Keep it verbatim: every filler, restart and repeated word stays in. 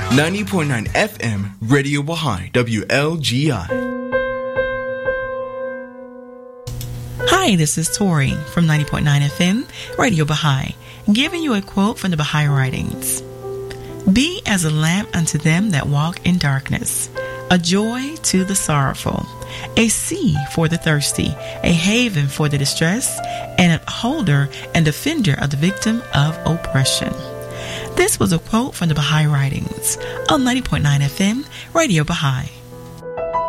ninety point nine F M, Radio Baha'i, W L G I. Hi, this is Tori from ninety point nine F M, Radio Baha'i, giving you a quote from the Baha'i writings. Be as a lamp unto them that walk in darkness, a joy to the sorrowful, a sea for the thirsty, a haven for the distressed, and a holder and defender of the victim of oppression. This was a quote from the Baha'i writings on ninety point nine F M, Radio Baha'i.